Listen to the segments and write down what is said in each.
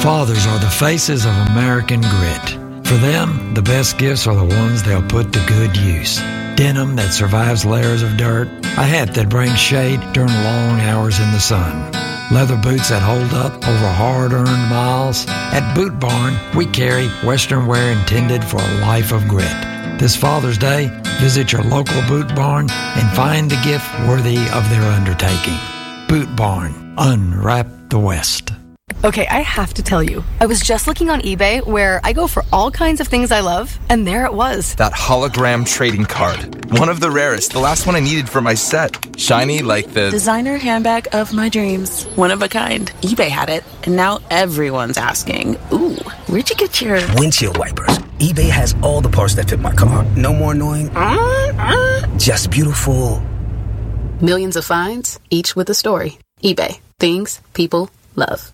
Fathers are the faces of American grit. For them, the best gifts are the ones they'll put to good use. Denim that survives layers of dirt, a hat that brings shade during long hours in the sun, leather boots that hold up over hard-earned miles. At Boot Barn, we carry Western wear intended for a life of grit. This Father's Day, visit your local Boot Barn and find the gift worthy of their undertaking. Boot Barn, unwrap the West. Okay, I have to tell you, I was just looking on eBay where I go for all kinds of things I love, and there it was. That hologram trading card. One of the rarest, the last one I needed for my set. Shiny like the designer handbag of my dreams. One of a kind. eBay had it, and now everyone's asking, ooh, where'd you get your windshield wipers? eBay has all the parts that fit my car. No more annoying. Just beautiful. Millions of finds, each with a story. eBay. Things people love.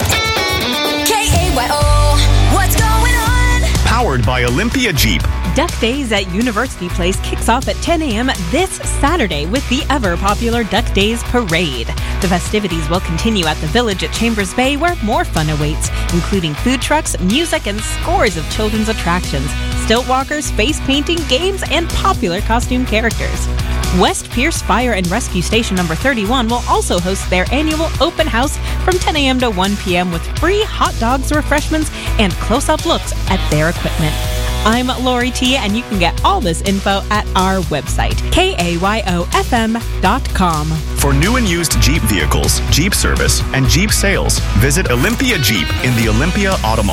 KAYO, what's going on? Powered by Olympia Jeep. Duck Days at University Place kicks off at 10 a.m. this Saturday with the ever-popular Duck Days Parade. The festivities will continue at the Village at Chambers Bay, where more fun awaits, including food trucks, music, and scores of children's attractions, stilt walkers, face painting, games, and popular costume characters. West Pierce Fire and Rescue Station number 31 will also host their annual open house from 10 a.m. to 1 p.m. with free hot dogs, refreshments, and close-up looks at their equipment. I'm Lori T, and you can get all this info at our website, KAYOFM.com. For new and used Jeep vehicles, Jeep service, and Jeep sales, visit Olympia Jeep in the Olympia Auto Mall.